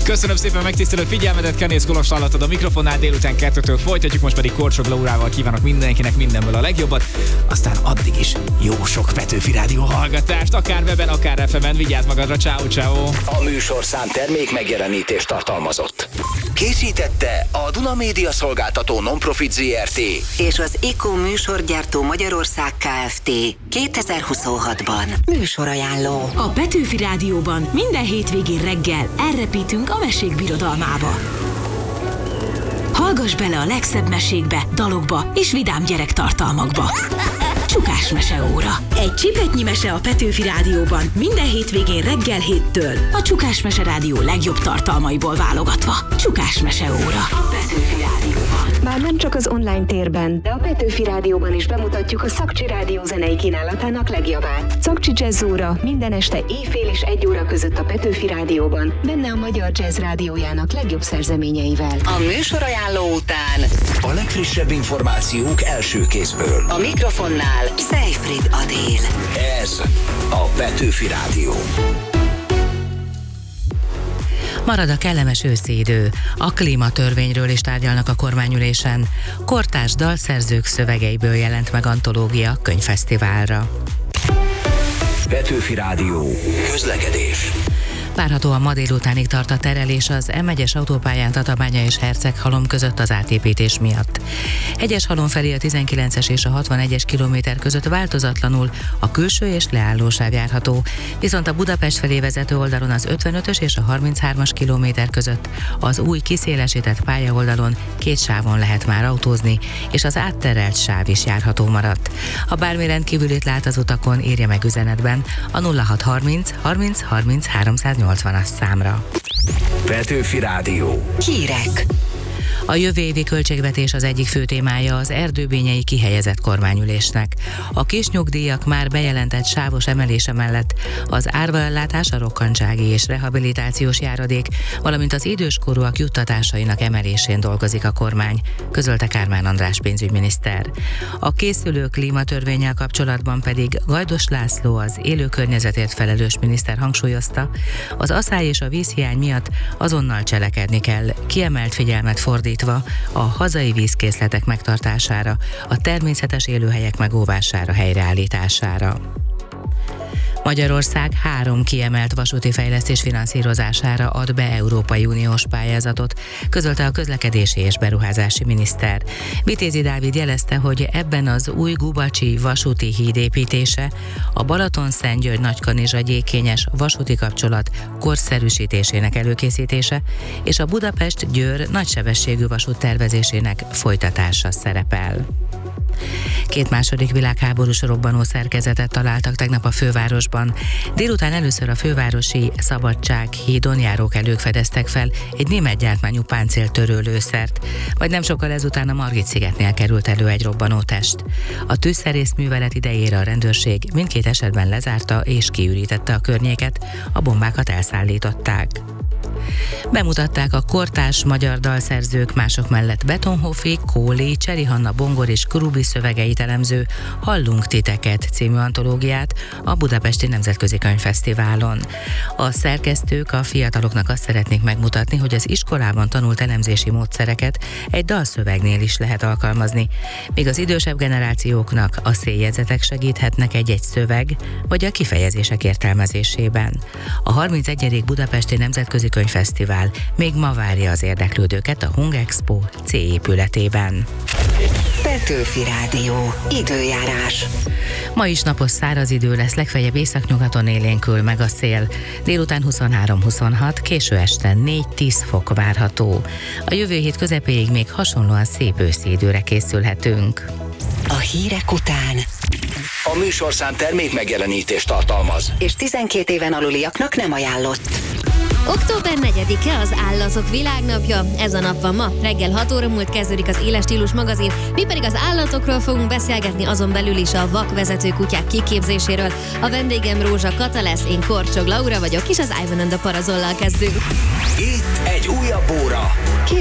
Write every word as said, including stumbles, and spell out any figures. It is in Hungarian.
Köszönöm szépen megtisztelő figyelmedet, Kenész Kolos hallottad a mikrofonnál, délután kettőtől folytatjuk, most pedig Korcsok Laurával kívánok mindenkinek mindenből a legjobbat, aztán addig is jó sok Petőfi Rádió hallgatást, akár weben, akár ef emen, vigyázz magadra, ciao ciao. A műsorszám termék megjelenítést tartalmazott. Készítette a Duna Média Szolgáltató Non-Profit zé er té és az IKO műsorgyártó Magyarország Kft. kétezer-huszonhatban műsorajánló. A Petőfi Rádióban minden hétvégén reggel elrepítünk a mesék birodalmába. Hallgass bele a legszebb mesékbe, dalokba és vidám gyerektartalmakba. Csukás meseóra. Egy csipetnyi mese a Petőfi Rádióban minden hétvégén reggel héttől. A Csukás Mese Rádió legjobb tartalmaiból válogatva. Csukás meseóra. A Petőfi Rádióban. Már nem csak az online térben, de a Petőfi Rádióban is bemutatjuk a Szakcsi Rádió zenei kínálatának legjavát. Szakcsi Jazz óra minden este éjfél és egy óra között a Petőfi Rádióban, benne a Magyar Jazz Rádiójának legjobb szerzeményeivel. A műsorajánló után a legfrissebb információk első kézből. a mikrofonnál Seyfried Adél. Ez a Petőfi Rádió. Marad a kellemes őszi idő. A klímatörvényről is tárgyalnak a kormányülésen. Kortárs dalszerzők szövegeiből jelent meg antológia könyvfesztiválra. Petőfi Rádió. Közlekedés. Várhatóan ma délutánig tart a terelés az em egyes autópályán Tatabánya és Herceghalom között az átépítés miatt. Egyeshalom felé a tizenkilences és a hatvanegyes kilométer között változatlanul a külső és leállósáv járható, viszont a Budapest felé vezető oldalon az ötvenötös és a harminchármas kilométer között az új kiszélesített pályaoldalon két sávon lehet már autózni, és az átterelt sáv is járható maradt. Ha bármi rendkívülit lát az utakon, írja meg üzenetben a nulla hatszázharminc harminc harminc háromszáznyolcvanas számra. Petőfi Rádió. Hírek. A jövő évi költségvetés az egyik fő témája az erdőbényei kihelyezett kormányülésnek. A kis nyugdíjak már bejelentett sávos emelése mellett az árvaellátás, a rokkantsági és rehabilitációs járadék, valamint az időskorúak juttatásainak emelésén dolgozik a kormány, közölte Kármán András pénzügyminiszter. A készülő klímatörvénnyel kapcsolatban pedig Gajdos László, az élő környezetért felelős miniszter hangsúlyozta, az aszály és a vízhiány miatt azonnal cselekedni kell, kiemelt figyelmet fordít a hazai vízkészletek megtartására, a természetes élőhelyek megóvására, helyreállítására. Magyarország három kiemelt vasúti fejlesztés finanszírozására ad be Európai Uniós pályázatot, közölte a közlekedési és beruházási miniszter. Vitézi Dávid jelezte, hogy ebben az új Gubacsi vasúti híd építése, a Balaton-Szentgyörgy-Nagykanizsa-Gyékényes vasúti kapcsolat korszerűsítésének előkészítése és a Budapest-Győr nagysebességű vasút tervezésének folytatása szerepel. Két második világháborús robbanó szerkezetet találtak tegnap a fővárosban. Délután először a fővárosi Szabadság hídon járókelők fedeztek fel egy német gyártmányú páncéltörő lőszert, vagy nem sokkal ezután a Margit-szigetnél került elő egy robbanótest. A tűzszerész művelet idejére a rendőrség mindkét esetben lezárta és kiürítette a környéket, a bombákat elszállították. Bemutatták a kortárs magyar dalszerzők mások mellett Betonhoffi, Kóli, Cseri Hanna Bongor és Krubi szövegeit elemző Hallunk titeket című antológiát a Budapesti Nemzetközi Könyvfesztiválon. A szerkesztők a fiataloknak azt szeretnék megmutatni, hogy az iskolában tanult elemzési módszereket egy dalszövegnél is lehet alkalmazni, míg az idősebb generációknak a széljegyzetek segíthetnek egy-egy szöveg vagy a kifejezések értelmezésében. A harmincegyedik Budapesti Nemzetközi Könyvfesztivál még ma várja az érdeklődőket a Hungexpo C épületében. Petőfi Rádió. Időjárás. Ma is napos száraz idő lesz, legfeljebb északnyugaton élénkül meg a szél. Délután huszonhárom huszonhat, késő este négy-tíz fok várható. A jövő hét közepéig még hasonlóan szép őszi időre készülhetünk. A hírek után A műsorszám termék megjelenítést tartalmaz, és tizenkét éven aluliaknak nem ajánlott. október negyedike az Állatok Világnapja. Ez a nap van ma. Reggel hat óra múlt kezdődik az Éles Stílus magazin, mi pedig az állatokról fogunk beszélgetni, azon belül is a vakvezető kutyák kiképzéséről. A vendégem Rózsa Kata lesz, én Korcsok Laura vagyok, és az Ivan and the Parazollal kezdünk. itt egy újabb óra.